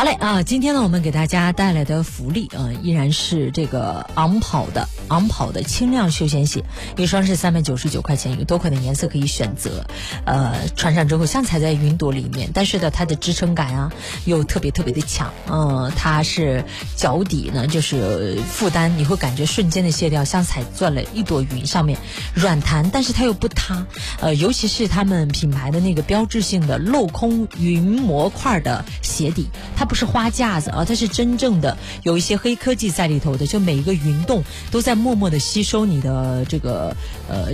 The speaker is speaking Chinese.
好嘞啊！今天呢，我们给大家带来的福利依然是这个昂跑的轻量休闲鞋，一双是399块钱，有多款的颜色可以选择。穿上之后像踩在云朵里面，但是呢，它的支撑感啊又特别的强。它是脚底呢，就是负担你会感觉瞬间的卸掉，像踩在了一朵云上面，软弹，但是它又不塌。尤其是他们品牌的那个标志性的镂空云模块的鞋底，它不是花架子啊，它是真正的有一些黑科技在里头的，就每一个云洞都在默默的吸收你的这个